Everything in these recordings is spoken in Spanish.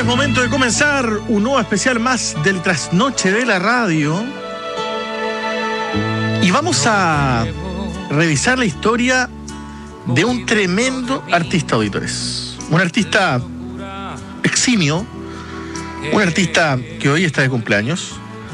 Es momento de comenzar un nuevo especial más del Trasnoche de la Radio. Y vamos a revisar la historia de un tremendo artista, auditores. Un artista eximio, un artista que hoy está de cumpleaños,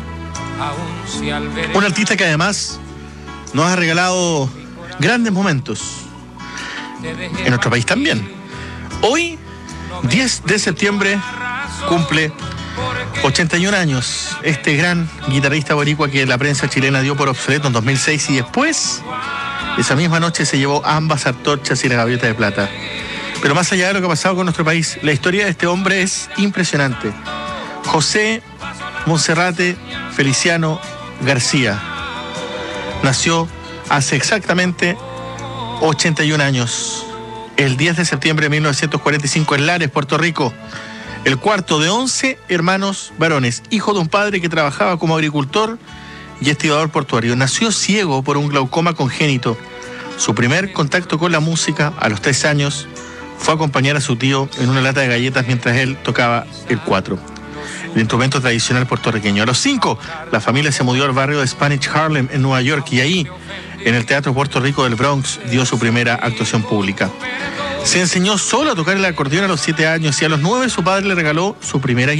un artista que además nos ha regalado grandes momentos en nuestro país también. Hoy, 10 de septiembre, cumple 81 años este gran guitarrista boricua que la prensa chilena dio por obsoleto en 2006 y después, esa misma noche, se llevó ambas antorchas y la gaviota de plata. Pero más allá de lo que ha pasado con nuestro país, la historia de este hombre es impresionante. José Monserrate Feliciano García nació hace exactamente 81 años, el 10 de septiembre de 1945 en Lares, Puerto Rico, el cuarto de 11 hermanos varones, hijo de un padre que trabajaba como agricultor y estibador portuario. Nació ciego por un glaucoma congénito. Su primer contacto con la música, a los 3 años, fue acompañar a su tío en una lata de galletas mientras él tocaba el cuatro, el instrumento tradicional puertorriqueño. A los 5, la familia se mudó al barrio de Spanish Harlem en Nueva York y ahí, en el Teatro Puerto Rico del Bronx, dio su primera actuación pública. Se enseñó solo a tocar el acordeón a los 7 años y a los 9 su padre le regaló su primera